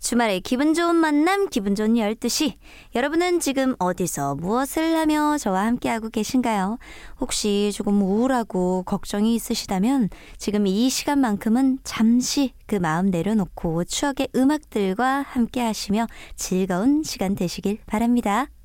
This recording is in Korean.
주말에 기분 좋은 만남, 기분 좋은 12시. 여러분은 지금 어디서 무엇을 하며 저와 함께하고 계신가요? 혹시 조금 우울하고 걱정이 있으시다면 지금 이 시간만큼은 잠시 그 마음 내려놓고 추억의 음악들과 함께하시며 즐거운 시간 되시길 바랍니다.